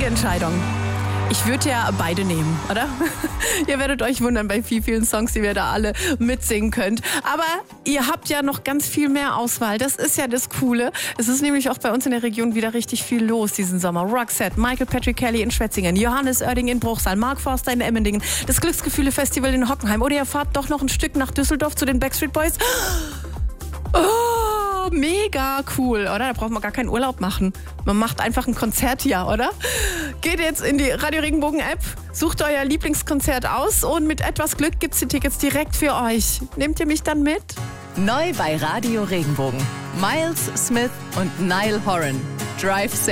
Richtige Entscheidung. Ich würde ja beide nehmen, oder? Ihr werdet euch wundern bei vielen Songs, die wir da alle mitsingen könnt. Aber ihr habt ja noch ganz viel mehr Auswahl. Das ist ja das Coole. Es ist nämlich auch bei uns in der Region wieder richtig viel los diesen Sommer. Roxette, Michael Patrick Kelly in Schwetzingen, Johannes Oerding in Bruchsal, Mark Forster in Emmendingen, das Glücksgefühle-Festival in Hockenheim. Oder ihr fahrt doch noch ein Stück nach Düsseldorf zu den Backstreet Boys. Oh, mega cool, oder? Da braucht man gar keinen Urlaub machen. Man macht einfach ein Konzert hier, oder? Geht jetzt in die Radio Regenbogen App, sucht euer Lieblingskonzert aus und mit etwas Glück gibt's die Tickets direkt für euch. Nehmt ihr mich dann mit? Neu bei Radio Regenbogen. Miles Smith und Niall Horan. Drive Safe.